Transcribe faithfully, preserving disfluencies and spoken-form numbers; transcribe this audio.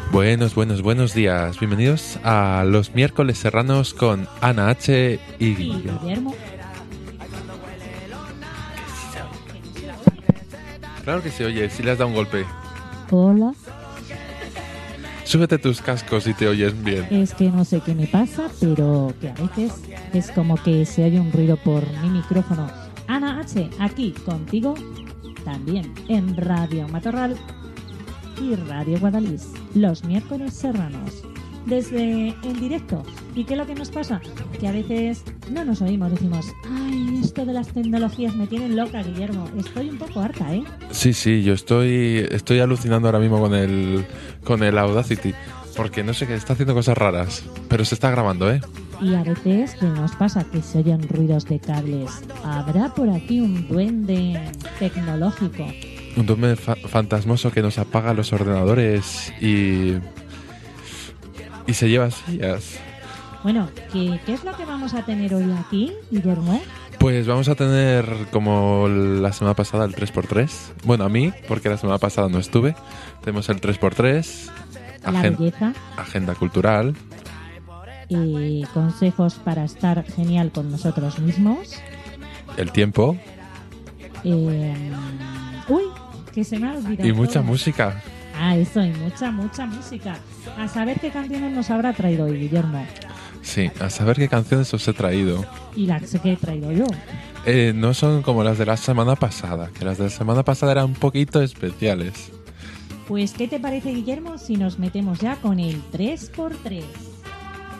Buenos, buenos, buenos días. Bienvenidos a los miércoles serranos con Ana H. y Y Guillermo. Guillermo. Claro que se oye, si le has dado un golpe. Hola. Súbete tus cascos y te oyes bien. Es que no sé qué me pasa, pero que a veces es como que se oye un ruido por mi micrófono. Ana H, aquí contigo, también en Radio Matorral y Radio Guadalís, los miércoles serranos, desde en directo. ¿Y qué es lo que nos pasa? Que a veces no nos oímos, decimos, ay, esto de las tecnologías me tienen loca, Guillermo. Estoy un poco harta, ¿eh? Sí, sí, yo estoy estoy alucinando ahora mismo con el con el Audacity, porque no sé qué, está haciendo cosas raras, pero se está grabando, ¿eh? Y a veces que nos pasa que se oyen ruidos de cables. ¿Habrá por aquí un duende tecnológico? Un duende fa- fantasmoso que nos apaga los ordenadores y y se lleva sillas. Bueno, ¿qué, ¿qué es lo que vamos a tener hoy aquí, Guillermo? Pues vamos a tener, como la semana pasada, el tres por tres. Bueno, a mí, porque la semana pasada no estuve. Tenemos el tres por tres, La agen- belleza, agenda cultural, eh, consejos para estar genial con nosotros mismos. el tiempo eh, uy, que se me ha olvidado y mucha todo. música. Ah, eso, y mucha, mucha música. A saber qué canciones nos habrá traído hoy, Guillermo. Sí, a saber qué canciones os he traído. Y las que he traído yo. Eh, no son como las de la semana pasada, que las de la semana pasada eran un poquito especiales. Pues, ¿qué te parece, Guillermo, si nos metemos ya con el tres por tres?